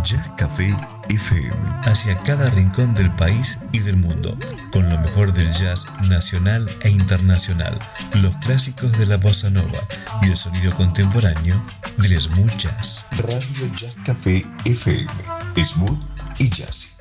Jazz Café FM. Hacia cada rincón del país y del mundo, con lo mejor del jazz nacional e internacional, los clásicos de la bossa nova y el sonido contemporáneo del smooth jazz. Radio Jazz Café FM, smooth y jazz.